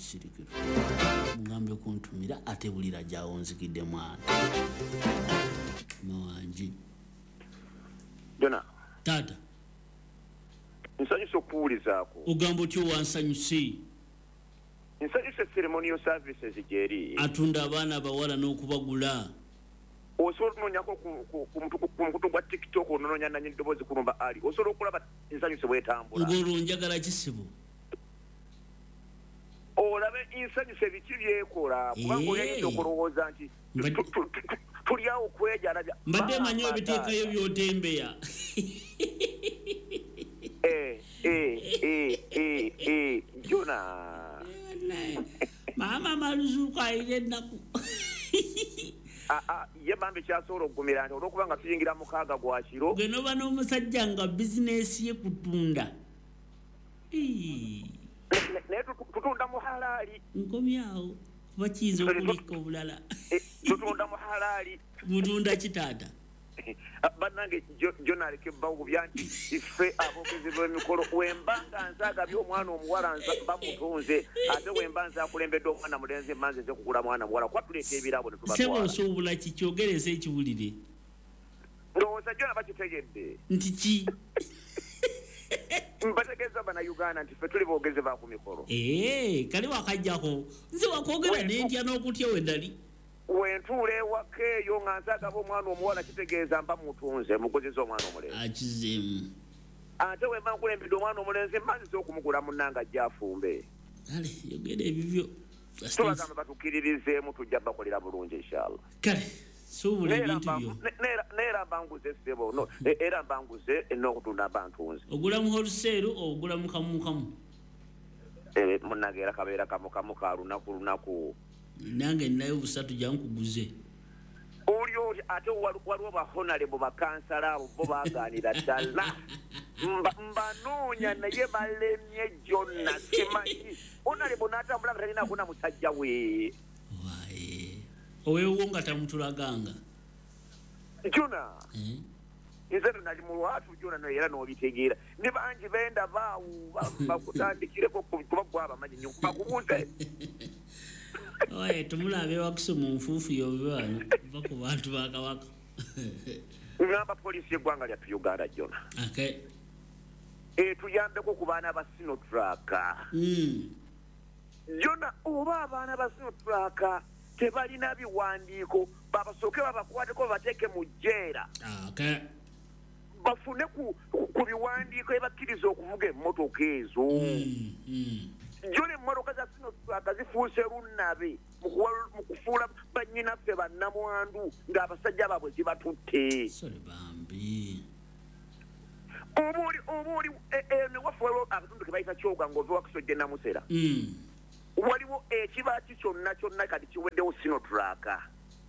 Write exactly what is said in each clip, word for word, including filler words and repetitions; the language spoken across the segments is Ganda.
bisirikiro mugambe kuntumira ate bulira jawo nzigidde mwana mwanji Jona tata nsanyusa okuwulizaako ogamba otyo wansanyuse nsanyusa ceremonial services gyeri atunda abaana abawala n'okubagula osobola okunonyako ku mukutu gwa tiktok onononya nanyi ddoboozi kulumba ali osobola okulaba ensanyuse bwetambula ng'olwo njagala kisibo olabe ensanyuse biki byekola kubanga oliyinza okulowooza nti tulyawo kwejalabya mbadde manyi obiteekayo byotembeya Jona maama maluzuuka ayira ennaku ye bambi kyasobola okugumira nti olwokuba nga tuyingira mukaaga gwa kiro gwe noba n'omusajja nga bizinesi ye kutunda naye tutunda mu halaali nkomyawo kuba kiyinza okuliika obulala tutunda mu halaali mutunda kitaata bannange Jona aleke bawubya nti ife aboogezi b'emikolo wemba nga nzaaga by'omwana omuwala bamutunze ate wemba nzaakulembedde omwana mulenzi mmanzi nze kugula mwana muwala kuba tuleeta ebirabo ne tubatwala osobola kikyogereza ekiwulire ndowooza Jona bakitegedde nti ki mbategeeza bannayuganda nti ffe tuli boogezi ba ku mikolo ee kale wakajjako nze wakwogera ne ntya n'okutya wendali wentuula ewaka eyo nga nsaagaba omwana omuwala kitegeeza mba mutunze mugozeza omwana omulenzi akizeemu ate wemba nkulembedde omwana omulenzi mbanziza okumugula munnanga ajja afumbe kale yogera ebibyo tubagamba batukkiririzeemu tujja bakolera bulungi inshallah kale sobola ebintu byo neera mbanguze sebo era mbanguze n'okutunda bantunze ogula mu wholesale ogula mu kamukamu munnange era kabeera kamukamu ka lunaku lunaku nange nayo busatu jankuguze oli oli ate waliwo bahonalebo bakansala abo bo baganira ddala mbanoonya naye balemye Jona simanyi honalebo n'atambula nga talina kuna musajja we waye oweewo nga tamutulaganga Jona nze nali mu lwatu Jona no era n'obitegeera ne bangi benda baawu bakutandikireko kuba gwabamanyi nnyo bakubuuze oye tumulabe wakusoma nfuufu yobiwanyu va ku bantu ba Kabaka ngamba poliisi y'eggwanga lyattu Uganda Jona okay etuyambeko ku baana ba Sinotraka Jona oba abaana ba Sinotraka tebalina biwandiiko babasooke babakwateko babateeke mu jjeera okay bafune ku biwandiiko ebakkiriza okuvuga emmotoka ezo Jona emmotoka za Sinotraka zifuuse lunnabe mu kufuula bannyinaffe bannamwandu ng'abasajja baabwe zibatutte sole bambi obuuli obuuli newaffe waliwo akatundu ke bayita kyoga ng'ove wakisojja namusera waliwo ekibaaki kyonna kyonna kati kiweddewo Sinotraka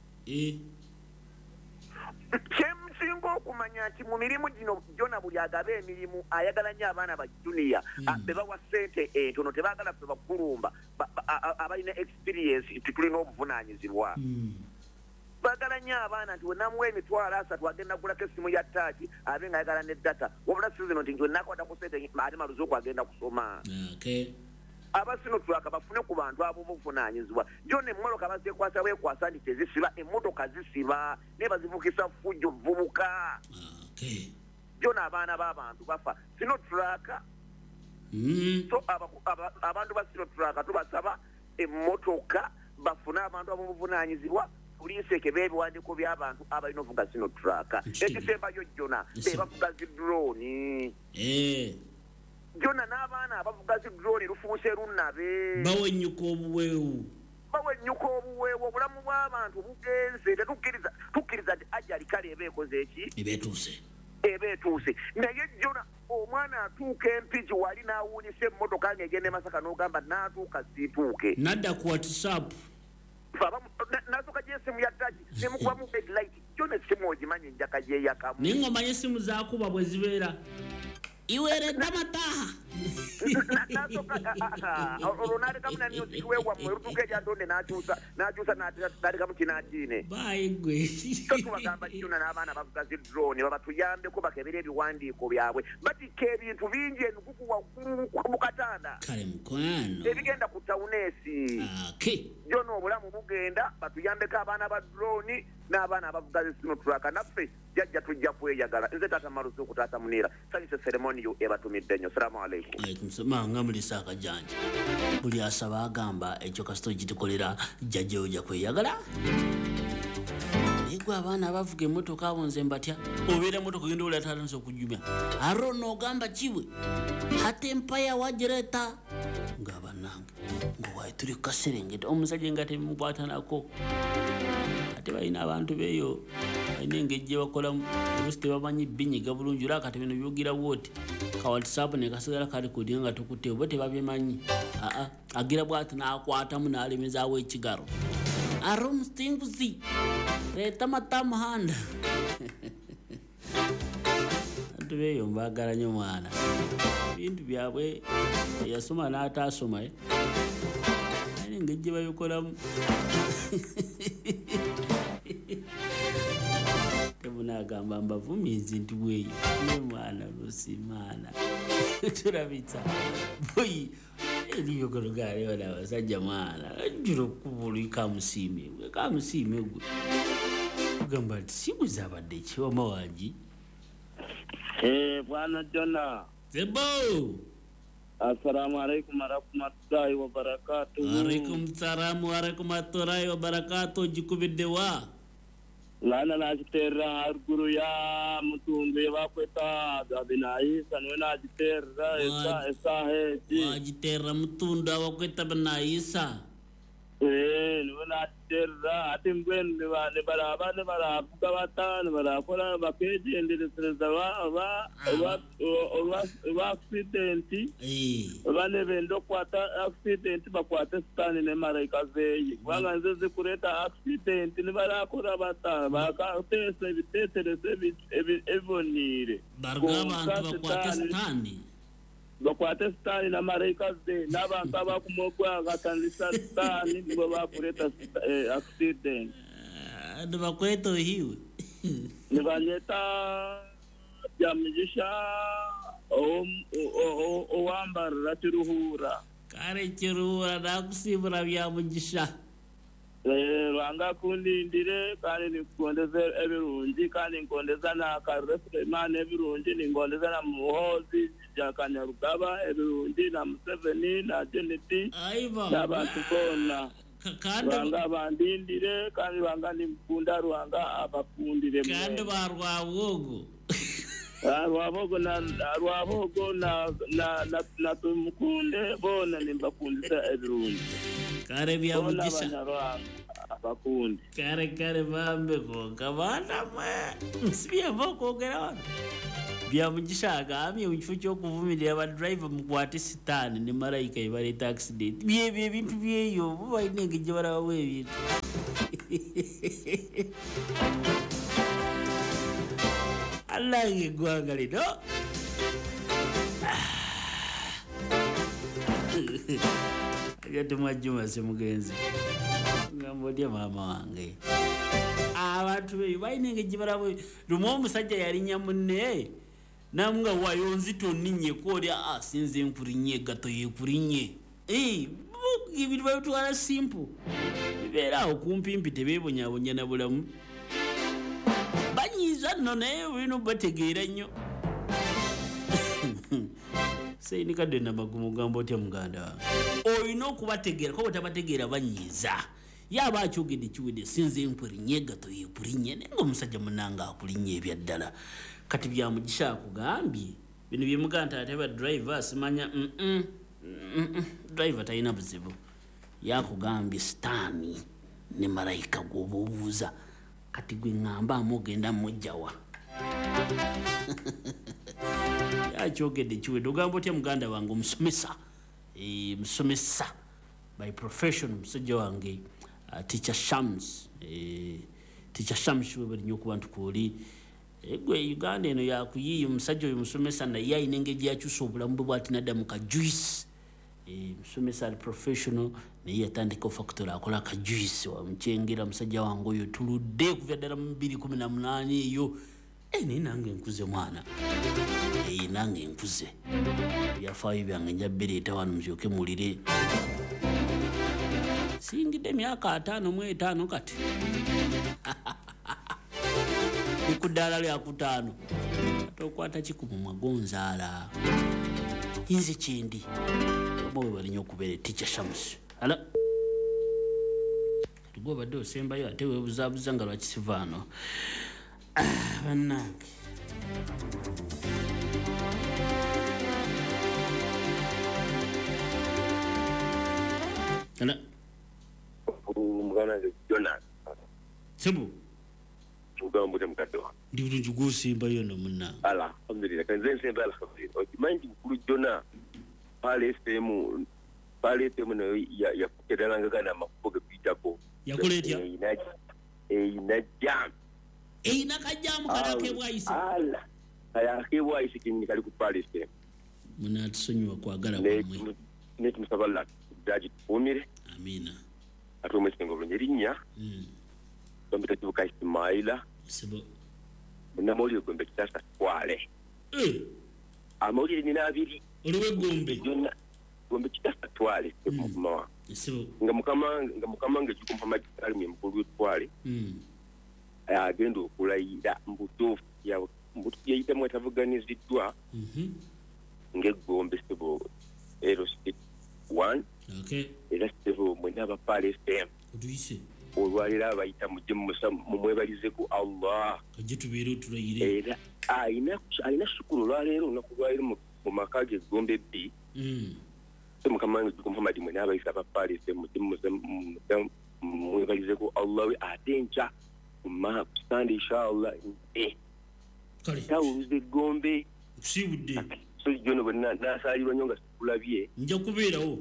kyemusinga okumanya nti mu mirimu gino Jona buli agaba emirimu ayagala nnyo abaana ba junior be bawa ssente entono tebaagala ffe bakulumba abalina experience tulina obuvunaanyizibwa baagala nnyo abaana nti wenamuwa emitwalo asatu agenda gulako essimu ya taaki abe nga ayagala ne data wabula sizino nti nti wenakwatako ssente ate maluzuuku agenda kusoma Abasinotraka bafune ku bantu abo buvunaanyizibwa Jona emmotoka bazeekwasa beekwasa nti tezisiba emmotoka zisiba naye bazivukisa fujjo vubuka Jona abaana b'abantu bafa Sinotraka so abantu ba Sinotraka tubasaba emmotoka bafune abantu abo buvunaanyizibwa poliisi ekebe ebiwandiiko by'abantu abalina ovuga Sinotraka ekisembayo Jona be bavuga zidrooni Jona n'abaana abavuga zidrooni lufuuse lunnabe bawenyuka obuweewu bawenyuka obuweewu obulamu bw'abantu bugenze tetukkiriza tukkiriza nti ajali kale eba ekoze eki ebeetuuse eba etuuse naye Jona omwana atuuka empiki wali n'awuunisa emmotoka ng'egenda e Masaka n'ogamba n'atuuka siituuke nadda ku WhatsApp n'asooka gy'essimu ya ttaki nemukubamu headlight Jona essimu ogimanyi njaka gyeyakamu naye ng'omanye essimu zaakuba bwe zibeera iweeredde amataha olwo kamuna niyo situwewa mwe rutuke jatonde nakyusa nakyusa nateka mukinakine bayigwe tubagamba kyuna n'abaana bavuga zi drone babatuyambeko bakebera ebiwandiiko byabwe batika ebintu bingi enkuku waggulu mu katanda kale mukwano ebigenda ku tawunesi jona obulamu bugenda batuyambeko abaana ba drone n'abaana abavuga zi sinoturaka naffe jajja tujja kweyagala nze taata maluzuku taata munira sanyise ceremoniyo ebatumidde nnyo salamu alaikum manga mulisa akajanja buli asaba agamba ekyo kasito gitukolera jjajja ojja kweyagala egwe abaana abavuga emmotoka abo nze mbatya obeera emmotoka ogenda olya tatanisa okujumya aro noogamba kiwe ate empaya wagireeta ngaabanange ngawaye tuli kukaserengeta omusajja nga temukwatanako ate balina abantu beeyo balina engeri gye bakolamu olusi tebamanyi binyiga bulungi olaba kati bino byogerawo oti ka whatsapp ne kasigala kalikodi nga tukutte oba tebabimanyi aa agira bwati n'akwatamu n'alemezaawo ekigaro aro omustinguzi leeta matamuhanda bantu beeyo mbaagala nnyo mwana ebintu byabwe yasoma n'ataasoma alina engeri gye babikolamu temunagamba mbavumizi nti bweyo ne mwana lusimana turabitsa boyi eliyogologale wana basajja mwana ajuro kubuli kamusime gwe kamusime gwe kugamba nti sibuza abadde ekiwama wangi eh bwana Jona zebo assalamu alaikum warahmatullahi wabarakatuh wa alaikum salaam wa rahmatullahi wa barakatuh jikubidde wa lana najiterra harguru ya mutundu bakweta abinaisa niwe najiterra esa esa heji wajiterra mutundu abakweta binaisa eh niwe najiterra ati mbwende bane baraba ne baravuga batane barakora bakeje enderesereza ba ba ba ba accident eh bane bendo kwata accident bakwata stani ne maraika zeyi banganze zikureta accident ne barakora batane bakatese biteterese ebonire bargaba abantu bakwata stani bakwata stani na maraika zeyi n'abantu abakumogwa gatandisa stani nibo bakureta accident ndo bakweta hiwe ni banyeta byamijisha o o o wambara tiruhura kare kiruhura nakusibura byamugisha eh wanga kundindire kandi nikondeze ebirungi kandi nkondeza na karefremane ebirungi ningondeza na muhozi ya Kanyarugaba ebirungi na Museveni na Jeneti aiba n'abantu bonna kandi banga bandindire kandi banga nimkunda rwanga abakundire kandi barwawogo arwabogo na arwabogo na na na tumukunde bona nimbakundisa ebirungi kare byamugisha abakundi kare kare bambe ko kabana mwe nsibye boko gera byamugisha agamye ukifo cyo kuvumirira aba driver mukwate sitani ne marayika ibare accident bye bye bintu byeyo bayinenge je barawe bintu Allah yegwangale no agate mwajuma se mugenzi ngambodia mama wange abantu beyo bayinenge je barawe rumo musajja yali nyamunne namwe wayonzito ninye kodi a sinze nkurinye gato yekurinye eh ibintu babitwara simple bibera okumpimpi tebebonya bonya na bulamu banyiza none bino bategeera nnyo sayini kadde na magumu gambo otya muganda oyina okubategeera ko batabategeera banyiza yaba akyogedde kiwedde sinze nkurinye gato yekurinye nenga omusajja munanga akulinye ebyaddala kati byamugisha akugambye bino byemuganda ate ba driver simanya mm -mm, mm -mm. driver tayina buzibu yakugambye stani ne marayika gwobuuza kati gwe ngamba amugenda mujjawa yakyogedde kiwedde ogamba otya muganda wange omusomesa e, musomesa by profession musajja wange uh, teacher Shams e, teacher Shams we bali nyokuba ntukuli egwe Uganda eno yakuyiye omusajja oyo musomesa naye ayina engeri yakyusa obulamu bwe bwati nadda mu kajuice. Musomesa ali professional naye yatandika factory akola akajuice wamukyengera musajja wange oyo tuludde kuva ddala mu bbiri kumi na munaana eyo. Naye nange nkuze mwana, nange nkuze byafaayo byange nja bireeta wano mulyoke mulire. Singidde emyaka ataano mu etaano kati ni ku ddaala lya kutaano ate okwata kikumu magonzaala nze kyendi oba we balinnya okubeera Teacher Shams. Ala gwe obadde osembayo ate weebuzaabuza nga lwakisiva ano bannange. Ala mugana Jonas Sebu ugambo te mukaddewa ndi bulungi gw'osembayo no munnange. Alhamdulillah kanze nsemba alhamdulillah. Okimanyi mukulu Jona pale F M pale F M no yakuteralangagana amakubo gepitako yakola etya einajja eina kajjamu kalake bwayise ala ayake bwayise kinyi kali ku pale F M munatusonyiwa kwagala kwamwe ne tumusabala daji tumire. Amina. Atume singo bulunyinya mm Tombita tubuka Ismaila Sebo na moli gombe kitasa kwale eh amoli ni nabiri oliwe gombe Jona gombe kitasa twale mama Sebo nga mukama nga mukama ngejuko mpama kitali mu mukulu twale mm agenda okulayira mbuto ya mbuto yayita mu tavuganizidwa mhm ngegombe Sebo zero six one. Okay. Era Sebo mwena aba pale F M oduyise olwalira abayita mujje mumwebalize ku Allah kajje tubeere tulayire. Era ayina ayina shukuru olwaleero olunaku lwaleero mu maka ge Gombe B mm mukama wange Muhammad mwena abayisa aba pale F M mujje mwebalize ku Allah we ate nca ma Sunday inshallah eh kale tawuze Gombe kusibudde so jono bonna nasalirwa nyonga sikulabye nja kubeerawo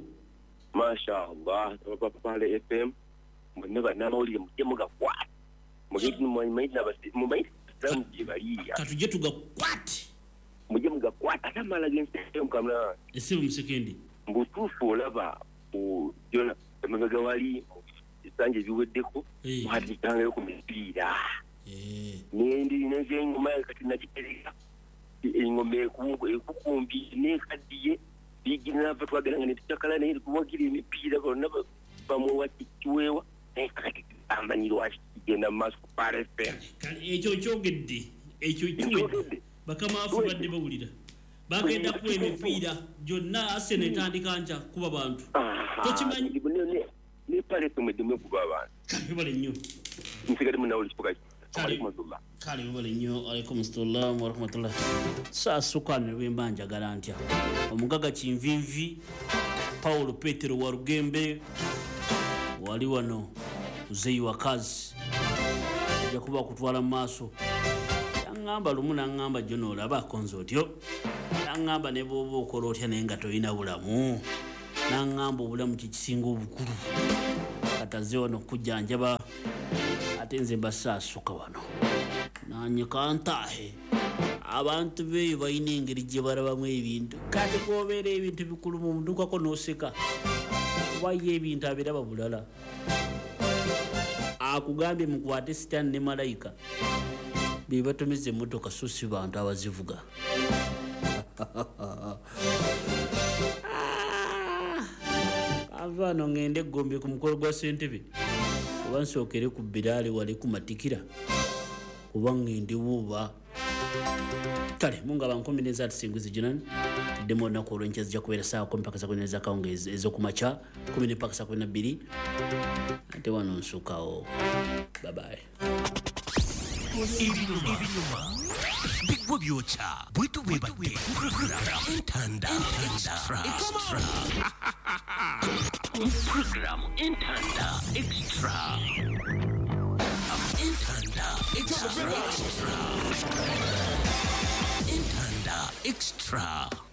mashallah aba pale F M mwena bana mawulire mujje mugakwata mugiti mwayimayina basi mumayina samu jibaliya katuje tugakwate mujje mugakwata atamala gense mukamna ese mu sekendi mbutufu olaba ku jona emagaga wali isanje biweddeko mwati tanga yo kumipira eh nendi nje ngoma kati nakitereka ingome ku ekukumbi ne kadiye bigina batwagala ngene tutakala ne kuwagira emipira bonna bamwe wakiwewa ekati amanyirwa kigenda masu parefe kale ekyo kyogedde ekyo kiwedde bakama afu badde bawulira bagenda ku emipiira gyonna Arsenal etandika nca kuba bantu tokimanyi ne ne pale tumedde kuba abantu kale bale nnyo nsigade munawuli kipuka kale kale bale nnyo alaikum salaam wa rahmatullah. Saasukane lwemba njagala ntya omugaga Kinvinvi Paulo Petero wa Rugembe wali wano Uzeyi wakazi ja kuba kutwala maaso yangamba lumu nangamba Jono olaba akonzo otyo yangamba ne bwoba okola otya naye nga toyina bulamu nangamba obulamu kikisinga obukulu kataze wano kujjanjaba ate nze basaasuka wano nanyika ntaahe abantu beeyo balina engeri gye balabamu ebintu kati kwobeera ebintu bikulu mu mudukako n'oseka kubayo ebintu abiraba bulala akugambye mukwate sitaani ne malayika be batumiza emmotoka so si bantu abazivuga. Avano ngende Gombe ku mukolo gwa Ssentebe oba nsookere ku Biraale wali ku Matikira oba ngende wuuba kale munga bankombineza atusinguzi jinani tuddemu olunaku olw'enkya zijja kubeera saawa kumi mpaka saa kumi n'ezakawunga ez'okumakya kumi ne mpaka saa kumi na bbiri ate wano nsukawo babaye. Ibinyuma bigwa byokya bwetu bwebadde entanda extra program entanda extra entanda extra entanda extra